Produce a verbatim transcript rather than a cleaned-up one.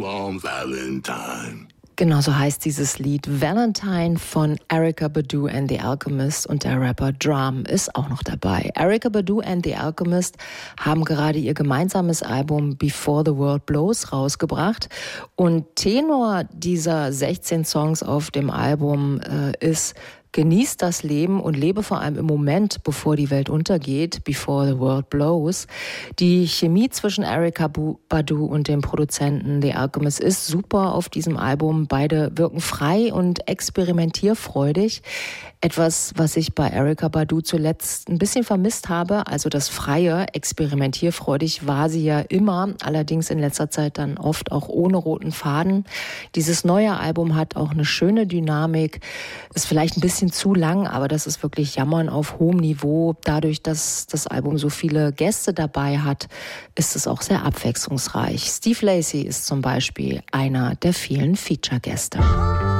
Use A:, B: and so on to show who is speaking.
A: on Valentine.
B: Genau so heißt dieses Lied Valentine von Erykah Badu and the Alchemist, und der Rapper Drum ist auch noch dabei. Erykah Badu and the Alchemist haben gerade ihr gemeinsames Album Before the World Blows rausgebracht, und Tenor dieser sechzehn Songs auf dem Album äh, ist: Genieß das Leben und lebe vor allem im Moment, bevor die Welt untergeht, before the world blows. Die Chemie zwischen Erykah Badu und dem Produzenten The Alchemist ist super auf diesem Album. Beide wirken frei und experimentierfreudig. Etwas, was ich bei Erykah Badu zuletzt ein bisschen vermisst habe, also das Freie. Experimentierfreudig war sie ja immer, allerdings in letzter Zeit dann oft auch ohne roten Faden. Dieses neue Album hat auch eine schöne Dynamik, ist vielleicht ein bisschen zu lang, aber das ist wirklich Jammern auf hohem Niveau. Dadurch, dass das Album so viele Gäste dabei hat, ist es auch sehr abwechslungsreich. Steve Lacy ist zum Beispiel einer der vielen Feature-Gäste.